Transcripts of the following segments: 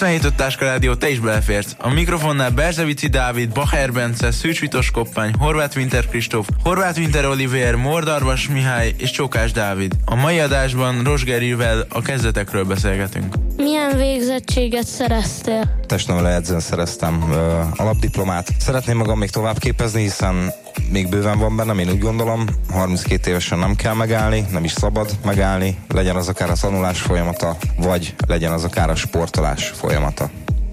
27 Táska Rádió, te is beleférsz. A mikrofonnál Berzevici Dávid, Bacher Bence, Szűcs Vitos Koppány, Horváth Winter Kristóf, Horváth Winter Olivér, Mordarvas Mihály és Csókás Dávid. A mai adásban Rozsgerivel a kezdetekről beszélgetünk. Milyen végzettséget szereztél? Testnevelő edzőn szereztem alapdiplomát. Szeretném magam még tovább képezni, hiszen még bőven van bennem, én úgy gondolom, 32 évesen nem kell megállni, nem is szabad megállni, legyen az akár a tanulás folyamata, vagy legyen az akár a sportolás folyamata.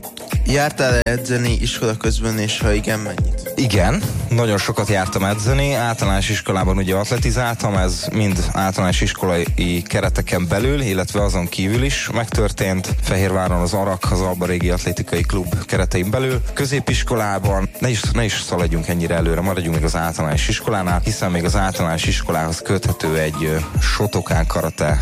Jártál edzeni iskola közben, és ha igen, mennyit? Igen, nagyon sokat jártam edzeni, általános iskolában ugye atletizáltam, ez mind általános iskolai kereteken belül, illetve azon kívül is megtörtént. Fehérváron az ARAK, az Alba Régi Atlétikai Klub keretein belül. Középiskolában, ne is szaladjunk ennyire előre, maradjunk még az általános iskolánál, hiszen még az általános iskolához köthető egy Shotokan karate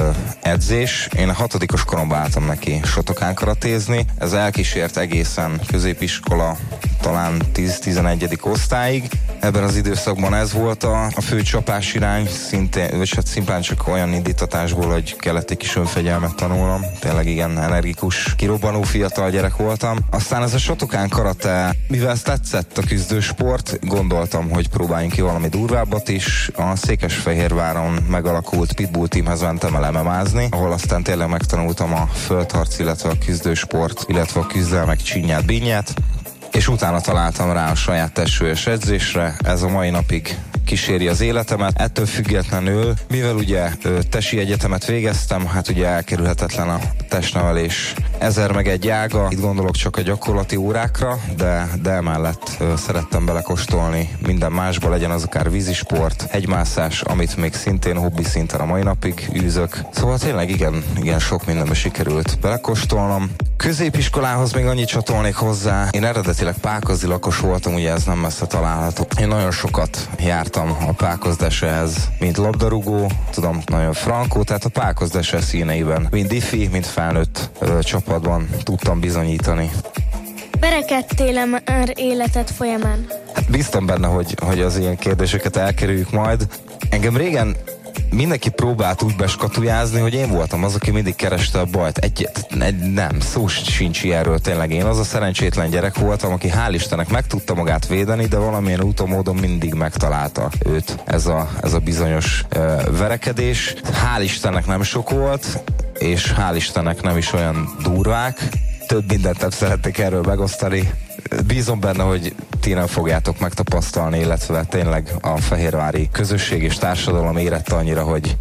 edzés. Én a 6. koromban álltam neki Shotokan karatézni, ez elkísért egészen középiskola, talán 10-11. osztályig. Ebben az időszakban ez volt a fő csapás irány, szintén, vagy hát szimplán csak olyan indítatásból, hogy kellett egy kis önfegyelmet tanulnom. Tényleg igen energikus, kirobbanó fiatal gyerek voltam. Aztán ez a Shotokan karate, mivel ezt tetszett a küzdősport, gondoltam, hogy próbáljunk ki valami durvábbat is. A Székesfehérváron megalakult Pitbull teamhez mentem el MMA-zni, ahol aztán tényleg megtanultam a földharc, illetve a küzdősport, illetve a küzdelmek csinyát, bínyát, és utána találtam rá a saját testsúlyos edzésre. Ez a mai napig kíséri az életemet. Ettől függetlenül, mivel ugye tesi egyetemet végeztem, hát ugye elkerülhetetlen a testnevelés 1001 ága. Itt gondolok csak a gyakorlati órákra, de emellett szerettem belekóstolni minden másba, legyen az akár vízisport, hegymászás, amit még szintén hobbi szinten a mai napig űzök. Szóval tényleg igen sok mindenbe sikerült belekóstolnom. Középiskolához még annyit csatolnék hozzá. Én eredetileg pákozdi lakos voltam, ugye ez nem messze található. Én nagyon sokat jártam a Pákozdessehez, mint labdarúgó, tudom, nagyon frankó, tehát a Pákozdesse színeiben, mind ifi, mind felnőtt csapatban tudtam bizonyítani. Verekedtél-e már életed folyamán? Hát biztos benne, hogy az ilyen kérdéseket elkerüljük majd. Engem régen mindenki próbált úgy beskatujázni, hogy én voltam az, aki mindig kereste a bajt. Nem, szó sincs ilyenről, tényleg én az a szerencsétlen gyerek voltam, aki hál' Istennek meg tudta magát védeni, de valamilyen úton, módon mindig megtalálta őt ez a bizonyos verekedés. Hál' Istennek nem sok volt, és hál' Istennek nem is olyan durvák. Több mindent nem szeretnék erről megosztani. Bízom benne, hogy ti nem fogjátok megtapasztalni, illetve tényleg a fehérvári közösség és társadalom érette annyira, hogy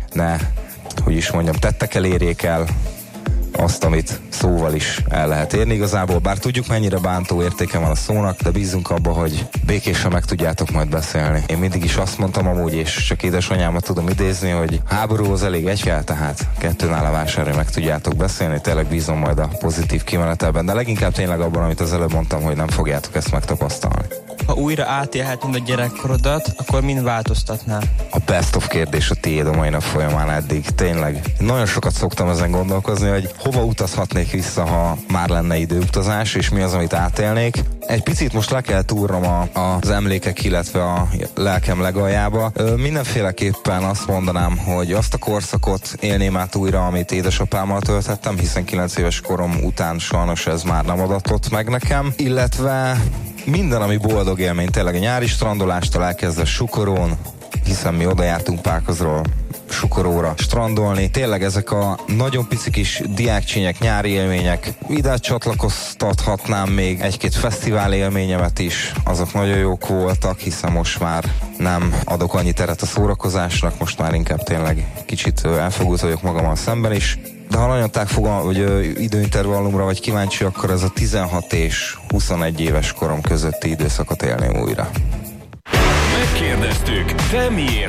tettekkel érjék el azt, amit szóval is el lehet érni igazából. Bár tudjuk, mennyire bántó értéke van a szónak, de bízunk abba, hogy békésen meg tudjátok majd beszélni. Én mindig is azt mondtam amúgy, és csak édesanyámat tudom idézni, hogy háborúhoz elég egy kell, tehát kettőnál a vásárra meg tudjátok beszélni. Tényleg bízom majd a pozitív kimenetelben, de leginkább tényleg abban, amit az előbb mondtam, hogy nem fogjátok ezt megtapasztalni. Ha újra átélhetnéd a gyerekkorodat, akkor mind változtatnál? A best of kérdés a tiéd a mai nap folyamán eddig. Tényleg. Nagyon sokat szoktam ezen gondolkozni, hogy hova utazhatnék vissza, ha már lenne időutazás, és mi az, amit átélnék. Egy picit most le kell túrnom az emlékek, illetve a lelkem legaljába. Mindenféleképpen azt mondanám, hogy azt a korszakot élném át újra, amit édesapámmal töltettem, hiszen 9 éves korom után sajnos ez már nem adatott meg nekem. Illetve minden, ami boldog élmény, tényleg a nyári strandolástól elkezdve Sukorón, hiszen mi oda jártunk Pákozról Sukoróra strandolni. Tényleg ezek a nagyon pici kis diákcsínyek, nyári élmények. Ide csatlakoztathatnám még egy-két fesztivál élményemet is. Azok nagyon jók voltak, hiszen most már nem adok annyi teret a szórakozásnak, most már inkább tényleg kicsit elfogult vagyok magammal szemben is. De ha nagyon időintervallumra vagy kíváncsi, akkor ez a 16 és 21 éves korom közötti időszakot élném újra. Megkérdeztük, te miért